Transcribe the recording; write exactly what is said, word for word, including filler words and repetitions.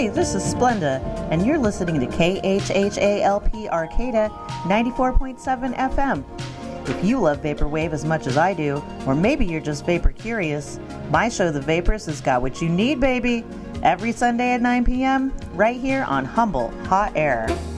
Hi, this is Splenda, and you're listening to K H H A L P Arcata ninety-four point seven F M. If you love Vaporwave as much as I do, or maybe you're just vapor curious, my show, The Vaporist, has got what you need, baby. Every Sunday at nine p.m., right here on Humble Hot Air.